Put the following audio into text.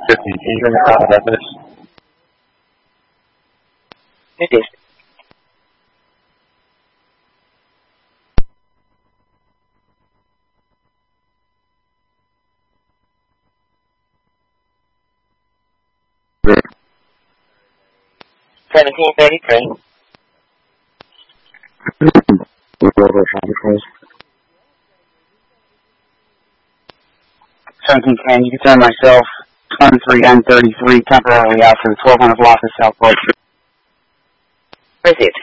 50. Can you hear me about this? It is. $17.33. $17.10. You can turn myself 23 and 33 temporarily out for the 1200 block of South Broad Street. Received.